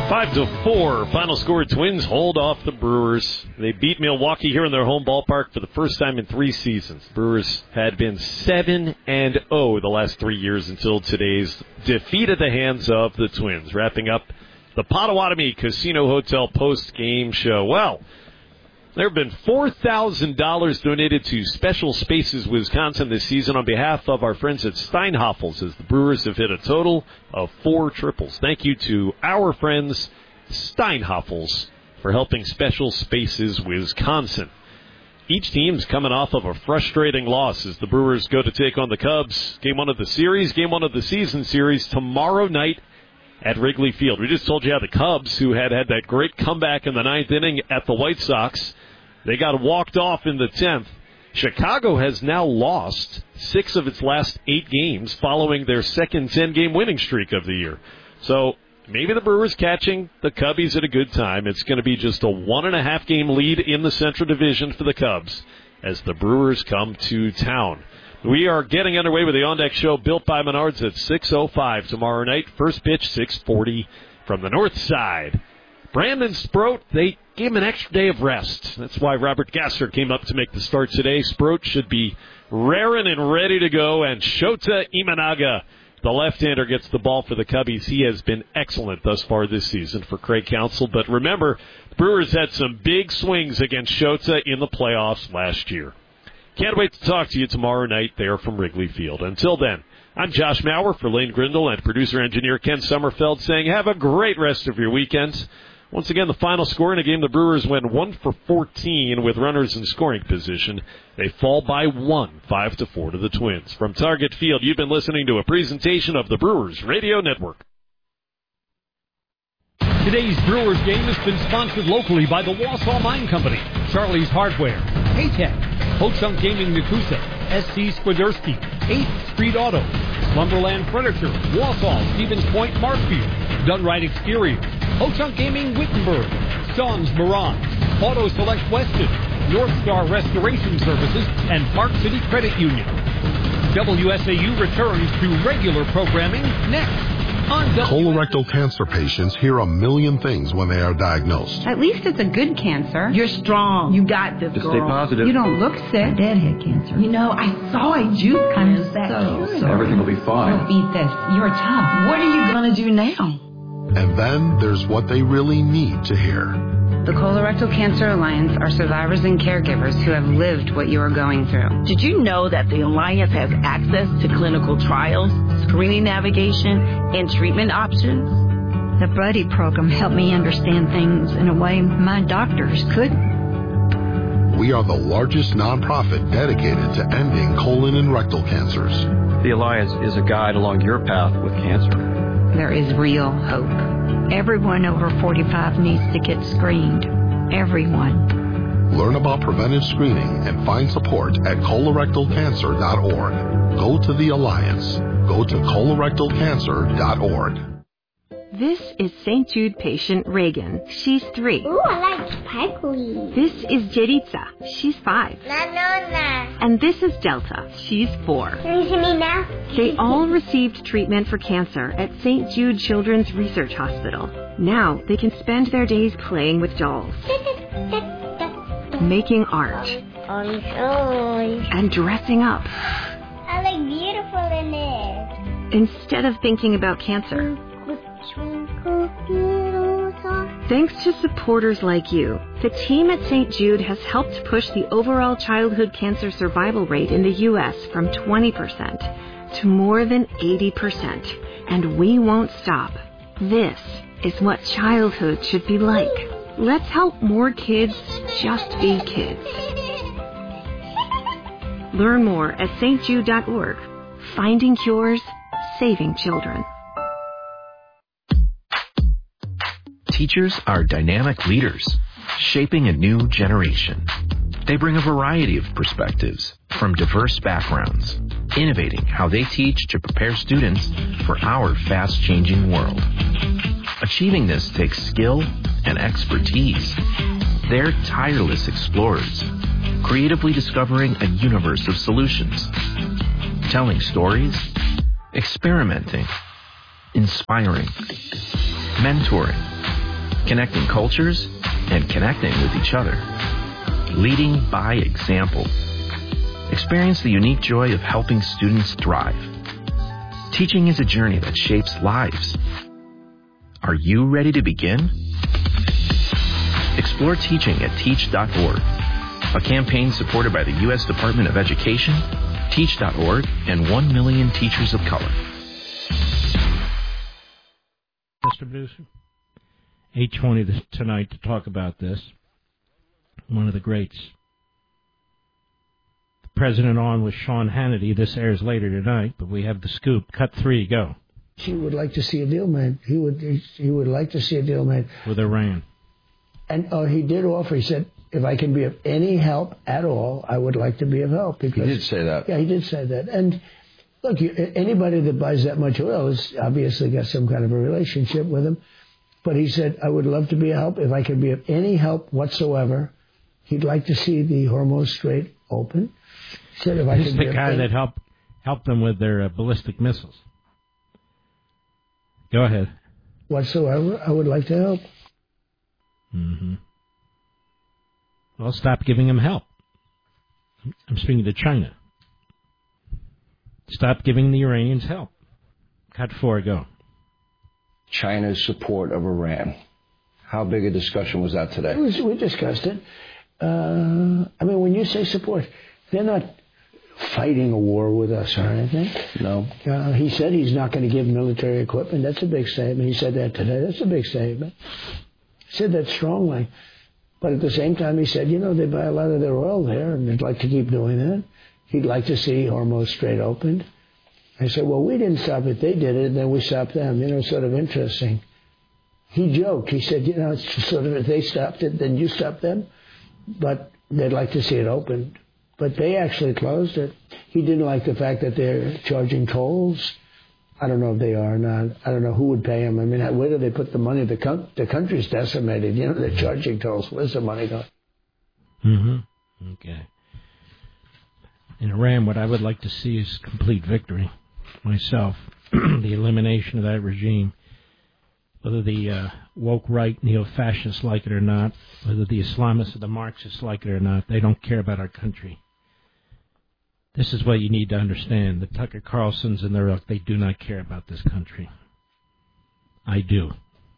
5-4. Final score, Twins hold off the Brewers. They beat Milwaukee here in their home ballpark for the first time in 3 seasons. Brewers had been 7-0 the last 3 years until today's defeat at the hands of the Twins. Wrapping up the Potawatomi Casino Hotel post-game show. Well, there have been $4,000 donated to Special Spaces Wisconsin this season on behalf of our friends at Steinhoffels, as the Brewers have hit a total of 4 triples. Thank you to our friends Steinhoffels for helping Special Spaces Wisconsin. Each team's coming off of a frustrating loss as the Brewers go to take on the Cubs. Game 1 of the series, game 1 of the season series tomorrow night at Wrigley Field. We just told you how the Cubs, who had that great comeback in the 9th inning at the White Sox, they got walked off in the 10th. Chicago has now lost 6 of its last 8 games following their second 10-game winning streak of the year. So maybe the Brewers catching the Cubbies at a good time. It's going to be just a 1.5-game lead in the Central Division for the Cubs as the Brewers come to town. We are getting underway with the On Deck Show, built by Menards, at 6:05 tomorrow night. First pitch, 6:40 from the north side. Brandon Sproat, they gave him an extra day of rest. That's why Robert Gasser came up to make the start today. Sproat should be raring and ready to go. And Shota Imanaga, the left-hander, gets the ball for the Cubbies. He has been excellent thus far this season for Craig Counsell. But remember, the Brewers had some big swings against Shota in the playoffs last year. Can't wait to talk to you tomorrow night there from Wrigley Field. Until then, I'm Josh Maurer for Lane Grindle and producer-engineer Ken Sommerfeld saying have a great rest of your weekend. Once again, the final score in a game the Brewers went 1 for 14 with runners in scoring position. They fall by 1, 5-4 to the Twins. From Target Field, you've been listening to a presentation of the Brewers Radio Network. Today's Brewers game has been sponsored locally by the Wausau Mine Company, Charlie's Hardware, Paytech, Ho-Chunk Gaming Nakusa, SC Skwiderski, 8th Street Auto, Lumberland Furniture, Wausau, Stevens Point, Markfield, Done Right Exterior, Ho-Chunk Gaming Wittenberg, Sons Moran, Auto Select Weston, North Star Restoration Services, and Park City Credit Union. WSAU returns to regular programming next. Colorectal cancer patients hear a million things when they are diagnosed. At least it's a good cancer. You're strong. You got this, girl. Stay positive. You don't look sick. Dad had cancer. You know, I saw a juice kind of that. So everything will be fine. Don't beat this. You're tough. What are you going to do now? And then there's what they really need to hear. The Colorectal Cancer Alliance are survivors and caregivers who have lived what you are going through. Did you know that the Alliance has access to clinical trials, screening navigation, and treatment options? The Buddy program helped me understand things in a way my doctors couldn't. We are the largest nonprofit dedicated to ending colon and rectal cancers. The Alliance is a guide along your path with cancer. There is real hope. Everyone over 45 needs to get screened. Everyone. Learn about preventive screening and find support at colorectalcancer.org. Go to the Alliance. Go to colorectalcancer.org. This is St. Jude patient Reagan. She's 3. Ooh, I like sparkly. This is Jeritza. She's 5. Nanona. And this is Delta. She's 4. Can you see me now? They all received treatment for cancer at St. Jude Children's Research Hospital. Now they can spend their days playing with dolls, making art, and dressing up. I look beautiful in it. Instead of thinking about cancer. Thanks to supporters like you, the team at St. Jude has helped push the overall childhood cancer survival rate in the U.S. from 20% to more than 80%. And we won't stop. This is what childhood should be like. Let's help more kids just be kids. Learn more at stjude.org. Finding cures, saving children. Teachers are dynamic leaders, shaping a new generation. They bring a variety of perspectives from diverse backgrounds, innovating how they teach to prepare students for our fast-changing world. Achieving this takes skill and expertise. They're tireless explorers, creatively discovering a universe of solutions, telling stories, experimenting, inspiring, mentoring, connecting cultures and connecting with each other. Leading by example. Experience the unique joy of helping students thrive. Teaching is a journey that shapes lives. Are you ready to begin? Explore teaching at teach.org, a campaign supported by the U.S. Department of Education, Teach.org, and 1 million teachers of color. Mr. Producer, 8:20 tonight to talk about this. One of the greats. The president on with Sean Hannity. This airs later tonight, but we have the scoop. Cut 3, go. He would like to see a deal made. He would like to see a deal made. With Iran. And he did offer, he said, if I can be of any help at all, I would like to be of help. Because, he did say that. Yeah, he did say that. And look, anybody that buys that much oil has obviously got some kind of a relationship with him. But he said, I would love to be of help. If I can be of any help whatsoever, he'd like to see the Hormuz Strait open. He said, if I He's can the be guy that helped them with their ballistic missiles. Go ahead. Whatsoever, I would like to help. Mm-hmm. Well, stop giving them help. I'm speaking to China. Stop giving the Iranians help. Cut 4, go. China's support of Iran. How big a discussion was that today? We discussed it. I mean, when you say support, they're not fighting a war with us or anything. No. He said he's not going to give military equipment. That's a big statement. He said that today. That's a big statement. He said that strongly. But at the same time, he said, they buy a lot of their oil there, and they'd like to keep doing that. He'd like to see Hormuz Strait opened. I said, well, we didn't stop it. They did it, and then we stopped them. Sort of interesting. He joked. He said, it's just sort of if they stopped it, then you stopped them. But they'd like to see it opened. But they actually closed it. He didn't like the fact that they're charging tolls. I don't know if they are or not. I don't know who would pay them. I mean, where do they put the money? The country's decimated. They're charging tolls. Where's the money going? Mm-hmm. Okay. In Iran, what I would like to see is complete victory. Myself, the elimination of that regime. Whether the woke right neo-fascists like it or not, whether the Islamists or the Marxists like it or not, they don't care about our country. This is what you need to understand. The Tucker Carlsons and their ilk, they do not care about this country. I do.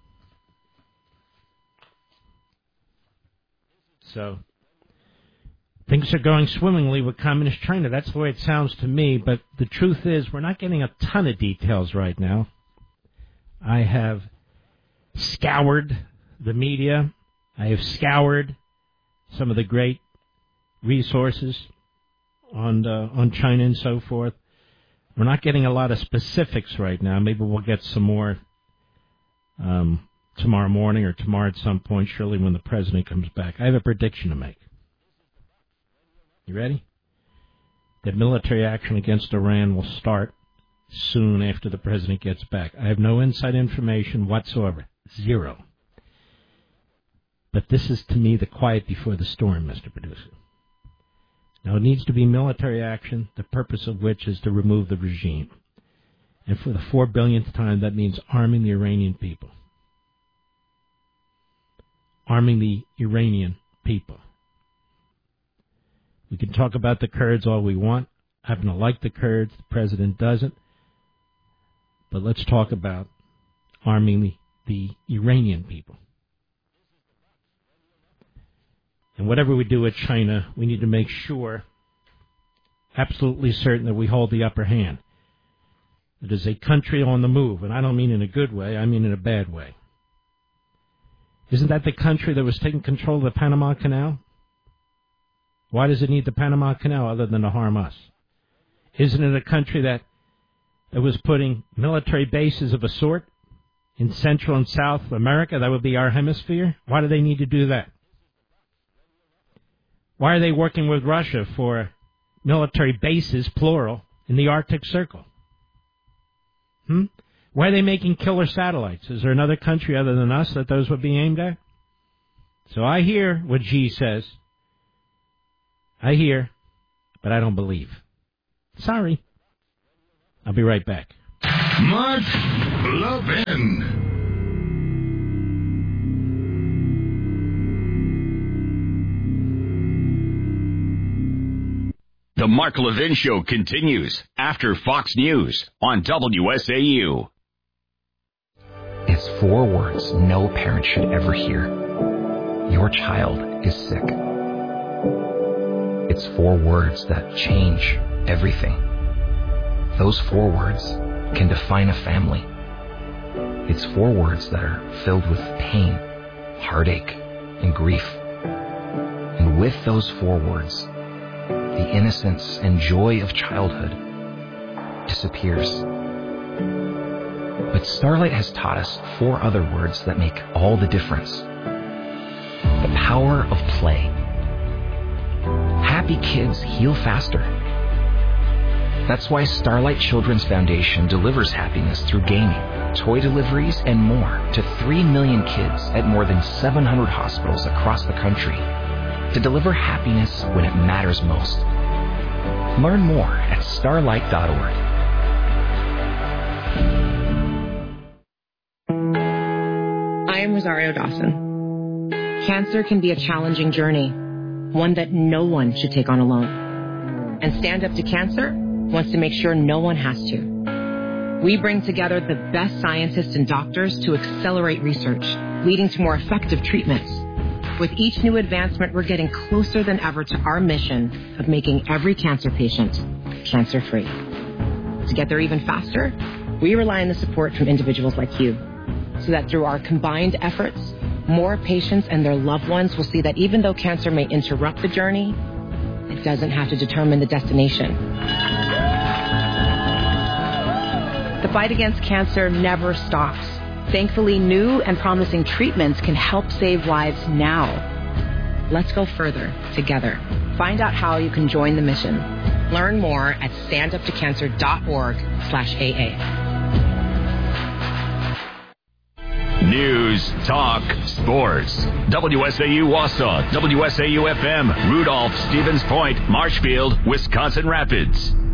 So, things are going swimmingly with Communist China. That's the way it sounds to me, but the truth is we're not getting a ton of details right now. I have scoured the media. I have scoured some of the great resources on China and so forth. We're not getting a lot of specifics right now. Maybe we'll get some more tomorrow morning or tomorrow at some point, surely when the president comes back. I have a prediction to make. You ready? That military action against Iran will start soon after the president gets back. I have no inside information whatsoever. Zero. But this is, to me, the quiet before the storm, Mr. Producer. Now, it needs to be military action, the purpose of which is to remove the regime. And for the 4 billionth time, that means arming the Iranian people. Arming the Iranian people. We can talk about the Kurds all we want. I happen to like the Kurds. The president doesn't. But let's talk about arming the Iranian people. And whatever we do with China, we need to make sure, absolutely certain, that we hold the upper hand. It is a country on the move, and I don't mean in a good way, I mean in a bad way. Isn't that the country that was taking control of the Panama Canal? Why does it need the Panama Canal other than to harm us? Isn't it a country that was putting military bases of a sort in Central and South America? That would be our hemisphere. Why do they need to do that? Why are they working with Russia for military bases, plural, in the Arctic Circle? Why are they making killer satellites? Is there another country other than us that those would be aimed at? So I hear what Xi says. I hear, but I don't believe. Sorry. I'll be right back. Mark Levin. The Mark Levin Show continues after Fox News on WSAU. It's 4 words no parent should ever hear. Your child is sick. It's 4 words that change everything. Those 4 words can define a family. It's 4 words that are filled with pain, heartache, and grief. And with those 4 words, the innocence and joy of childhood disappears. But Starlight has taught us 4 other words that make all the difference. The power of play. Happy kids heal faster. That's why Starlight Children's Foundation delivers happiness through gaming, toy deliveries, and more to 3 million kids at more than 700 hospitals across the country to deliver happiness when it matters most. Learn more at starlight.org. I am Rosario Dawson. Cancer can be a challenging journey, one that no one should take on alone. And Stand Up to Cancer wants to make sure no one has to. We bring together the best scientists and doctors to accelerate research, leading to more effective treatments. With each new advancement, we're getting closer than ever to our mission of making every cancer patient cancer-free. To get there even faster, we rely on the support from individuals like you, so that through our combined efforts, more patients and their loved ones will see that even though cancer may interrupt the journey, it doesn't have to determine the destination. The fight against cancer never stops. Thankfully, new and promising treatments can help save lives now. Let's go further together. Find out how you can join the mission. Learn more at standuptocancer.org/AA. News, talk, sports. WSAU Wausau, WSAU FM, Rudolph, Stevens Point, Marshfield, Wisconsin Rapids.